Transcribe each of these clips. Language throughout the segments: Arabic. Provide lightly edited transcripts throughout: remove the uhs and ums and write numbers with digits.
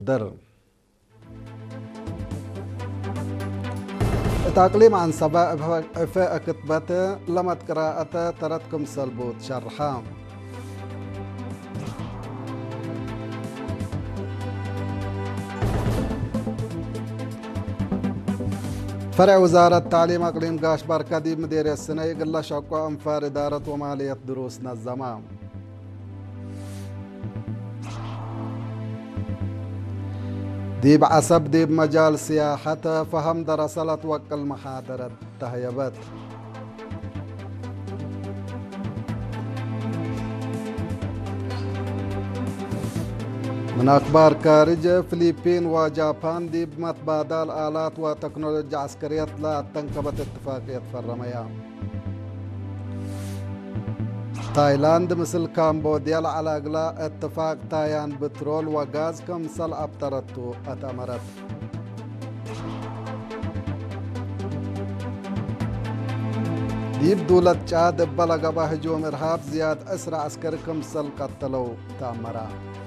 در تقليم عن سبا إفاء كتبته لمت قراءته ترتكم سلبوت شرحام فرع وزارة التعليم أقليم قاش بركدي مدير السنة يقول شقوا أنفار إدارة ومالية دروسنا الزمان ديب عصب ديب مجال سياحة فهم درسلت وقل محاضرة تهيبت من أخبار خارج فلبين وجابان ديب متبادل آلات وتكنولوجيا عسكرية لا تنقبت اتفاقية فرميان تايلاند مثل كامبوديا على أغلاء اتفاق تايان بترول وغاز كمسل أبترتو أتأمرت ديب دولة جاد بلغ بهجوم إرهاب زياد أسرع عسكر كمسل قتلوا تأمرا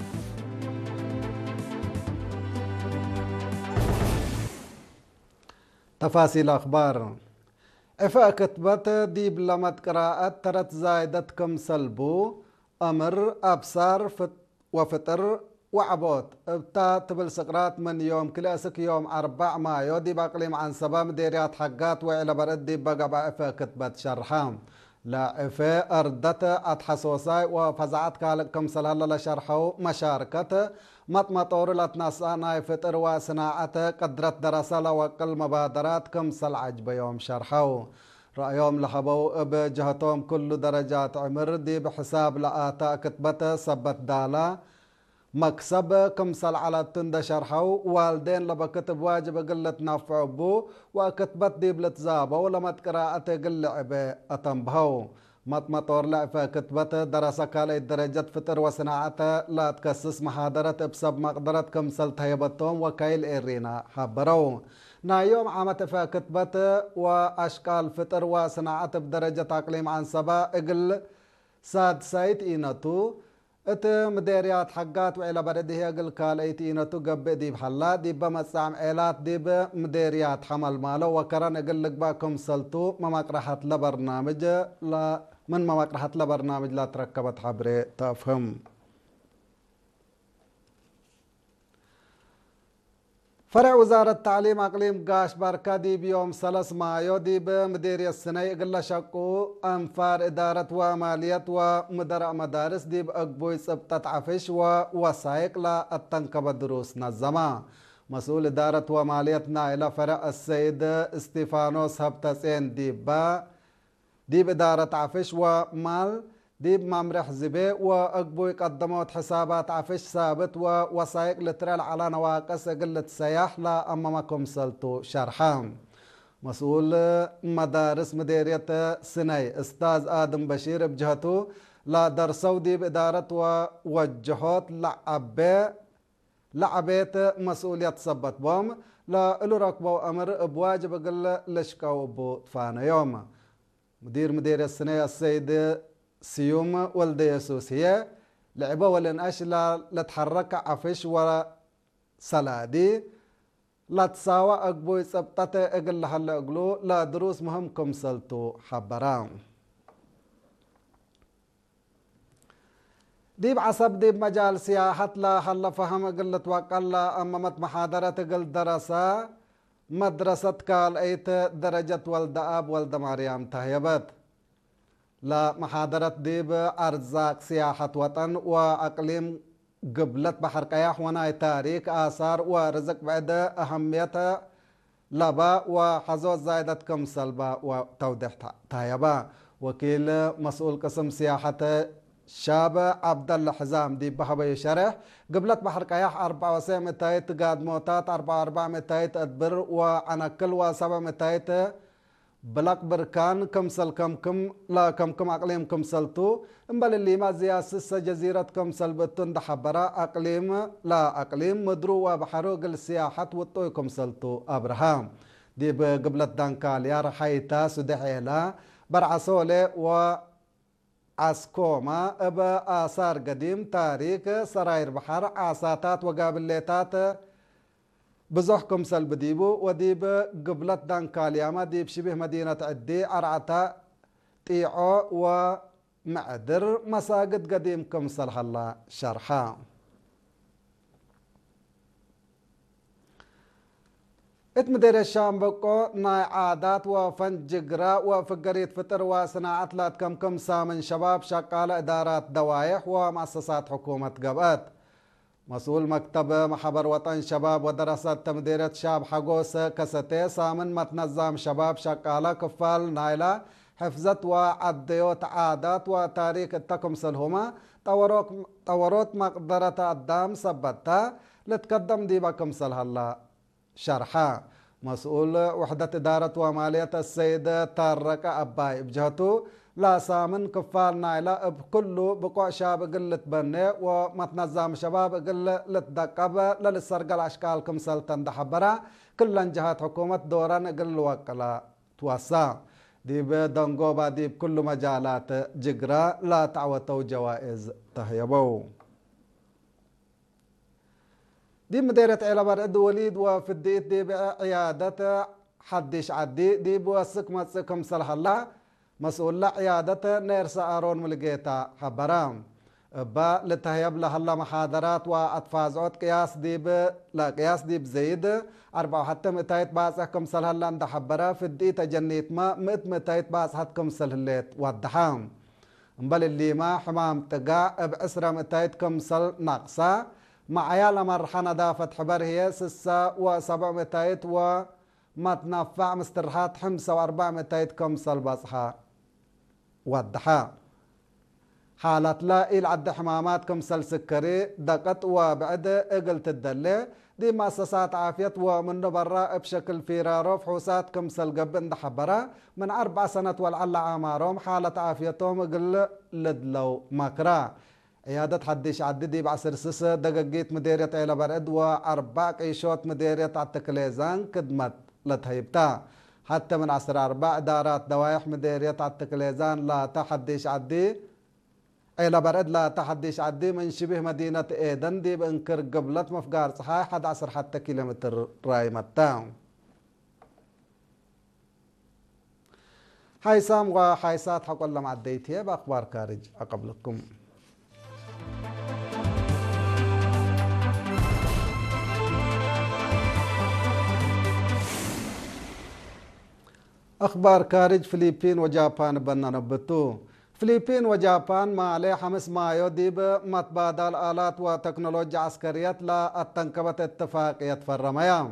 تفاصيل أخبار إفاء كتبت ديب لمت قراءة ترت زايدت كم سلبو أمر أبصار وفطر وعبوت ابتا تبل سقرات من يوم كلاسك يوم 4 مايو ديب أقليم عن سبا مديريات حقات وعلى برد ديب بقى إفاء كتبت شرحام لا إفاء أردت أتحسوساي وفزعت كالك كم سلالة لشرحو مشاركة مطمطور لتناسانا فطر وصناعة قدرت دراسة وقل مبادرات كم سلعج بيوم شرحو رأيهم لحبو بجهتهم كل درجات عمر دي بحساب لآتا كتبت سبت دالا مكسب كم سل على تند شرحو والدين لبا كتب واجب قلت نافع بو وكتبت دي بلتزابو لما تقراءة قل عبا أتنبهو مطمطور لعفة كتبت دراسة كالي درجة فطر وصناعة لا تكسس محاضرة بسب مقدرة كم سل تهيبتهم وكايل إيرينا حبرو نايوم عامة فكتبت وأشكال فطر وصناعة بدرجة أقليم عن سبا اقل ساد سايت إينتو ات مديريات حقات وعلى برده اقل كاليت إينتو قب ديب حلا ديب مسام عيلات ديب مديريات حمل مالو وكران اقل لك باكم سلتو مماقرحة لبرنامج لا من مماقرحة لبرنامج لا تركبت حبري تفهم فرع وزارة التعليم أقليم قاش بركة دي بيوم 3 مايو دي بمديرية السنة يقل شقو أنفار إدارة ومالية ومدراء مدارس دي بأقبوي سبتت عفش ووسائق لا التنكب دروس نظما مسؤول إدارة ومالية نائلة فرع السيد استيفانوس هبتسين دي بإدارة عفش ومال ديب ممرح زبي وأقبوي قدموت حسابات عفش ثابت ووثائق لترال على نواقص قلة سياح لا أمامكم سلتو شرحام مسؤول مدارس مديرية سني استاذ آدم بشير بجهته لا درسوا ديب إدارة ووجهوت لعبيت مسؤولية صبت بوم لا إلو ركبوا أمر بواجب قل لشكاو بو طفانا يوم مدير السنة السيد سيوم ولد يسوس هي لعبة ولن أشلا لتحرك عفش ورا سلادي لا تساوى أقبوي سبتة أقل لحل أقلو لا دروس مهم كمسلتو حبرام ديب عصب ديب مجال سياحة لا حل فهم أقل توقع لا أمامت محاضرة أقل دراسة مدرسة كال أيت درجة ولد أب ولد مريم تهيبت لا محاضرة ديب أرزاق سياحة وطن وأقليم قبلت بحر قياح وناي تاريخ آثار ورزق بعد أهمية لبا وحزوز زايدة كم سلبا وتوضيح تايبا وكيل مسؤول قسم سياحة شاب عبد الله حزام دي بحبي شرح قبلت بحر قياح 94 متايت قاد موتات 44 متايت أدبر وعنكل و7 متايت بلاك بركان كمسل كم لا كم أقليم كمسلتو امبل اللي ما زياسس جزيرة كمسل بتون دحبرا أقليم لا أقليم مدرو وبحروق السياحة وطوي كمسلتو أبراهام دي قبلت دانكال يا رحيتا سدحيلا برعسولي و عسكوما أبا آثار قديم تاريخ سراير بحر عصاتات وقابليتات بزحكم سلب ديبو وديب قبلت دان كالياما ديب شبه مدينة عدي عرعتا طيعو ومعدر مساجد قديم كم صلح الله شرحا اتمدير الشام بقو ناي عادات وفنجقرا وفقريت فطر وصناعات لات كم سامن شباب شقال إدارات دوايح ومؤسسات حكومة قبات مسؤول مكتب محبر وطن شباب ودراسات تمديرة شاب حقوس كستي سامن متنظم شباب شقالة كفال نايلة حفظت وعديوت عادات وتاريخ التكم سلهما طوروت مقدرة الدام سبتا لتقدم ديبكم سلها الله شرحا مسؤول وحدة إدارة ومالية السيد تارك أباي بجهته لا سامن كفال نايلة بكله بقوع شاب قلت بني ومتنظم شباب قلت دقب للسرقل أشكال كمسل تندحبرا كل جهات حكومة دوران قل وقلا توسع ديب دنقوبا ديب كل مجالات جقرا لا تعوتو جوائز تهيبو دي مديرة عيلة وليد وفي الديت دي عيادة حدش عدي دي بوسك مسكم صلح الله مسؤول عيادة نيرس آرون ملقيتا حبرام با لتهيب لها الله محاضرات وأتفازعات قياس ديب لا قياس ديب زيد 4 حتى متايت باسحكم صلح الله اند حبرا في الديت جنيت ما متايت باسحكم صلح الليت ودحام مبل اللي ما حمام تقع بعسرة متايتكم صل ناقصة مع عيال مرحنا دافت حبر هي 600 وما تنفع مسترحات 500 كمسل بصحى ودحا حالات لا إل عد حمامات كمسل سكري دقت وبعد اقلت الدلة دي مؤسسات عافية ومن برا بشكل فيرارو فحوسات كمسل قبن دحبرا من 4 سنة والعلا عمارهم حالة عافيتهم اقل لدلو مكرا عيادة حديش عددي بعصر سسة دقاقيت مديرية عيلة برد و4 قيشوت مديرية عالتكليزان كدمت لتهيبتا حتى من عصر 4 دارات دوايح مديرية عالتكليزان لا تحديش عدي عيلة برد لا تحديش عدي من شبه مدينة ايدن دي بانكر قبلت مفقار صحاي 11 حتى كيلومتر راي متاو حيسام وحيسات حقول لهم عديتها بأخبار كارج أقبلكم أخبار كارج فلبين وجابان بنا نبتو فلبين وجابان ما عليه 5 مايو ديب متبادل آلات وتكنولوجيا عسكريات لا التنكبت اتفاقية فرميام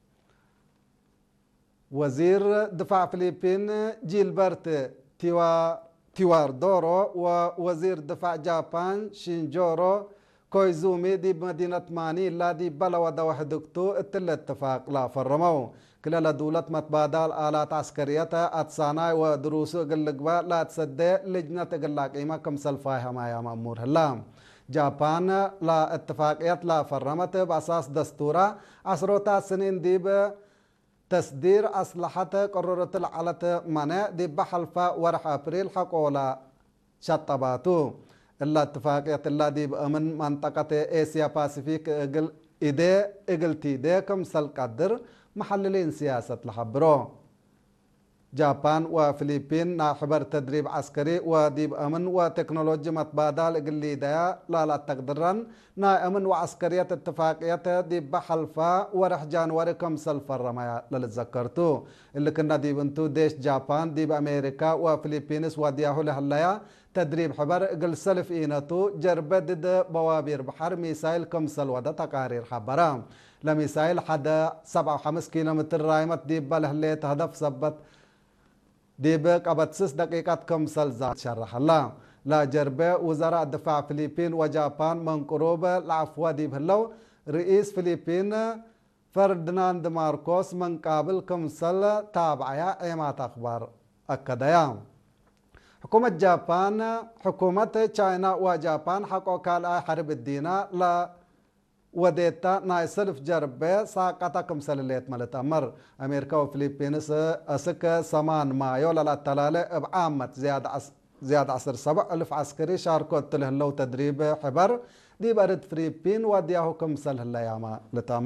وزير دفاع فلبين جيلبرت تيواردورو ووزير دفاع جابان شينجورو كويزومي دي مدينة ماني لا دي بلا ودا وحدكتو اتل اتفاق لا فرمو كلا دولة متبادل آلات عسكرية أتصاناي ودروسو قلقبا لا تصدي لجنة قلق إما كم سلفايها ما يا مأمور هلام جابان لا اتفاقيات لا فرمت بأساس دستورة 10 سنين ديب تصدير أسلحة قررت العلت منع دي بحلفة ورح أبريل حقولا شطباتو إلا اتفاقية إلا دي من منطقة آسيا باسيفيك إقلتي دي كم سل قدر محللين سياسة لحبرو جابان وفلبين ناحبر تدريب عسكري وديب أمن وتكنولوجيا متبادل إقلي ديا لا تقدرن نا أمن وعسكرية اتفاقية ديب بحلفة ورح جانوري كم سلفر ما للذكرتو اللي كنا ديب انتو ديش جابان ديب أمريكا وفلبينس ودياهو لهلايا تدريب حبر إقل سلف إينتو جربدد بوابير بحر ميسايل كم سلوة تقارير حبرام لميسايل حدا 7.5 كيلومتر رايمت ديب بالهليت هدف سبت ديب قبت 6 دقيقات كم سلزات شرح الله لا جربة وزراء الدفاع فلبين وجابان من قروب العفو ديب هلو رئيس فلبين فرديناند ماركوس من قابل كم سل تابعيا ايمات اخبار اكدايا حكومة جابان حكومة تشاينا وجابان حقوق حرب الدينا لا وديتا نايسلف جربة ساقطة كم سلليت ملت أمر أمريكا وفلبينس أسك 8 مايو لا تلالة بعامة زيادة زيادة 17,000 عسكري شاركوا له تدريب حبر دي برد فريبين ودياهو كمسل هلا ياما لتام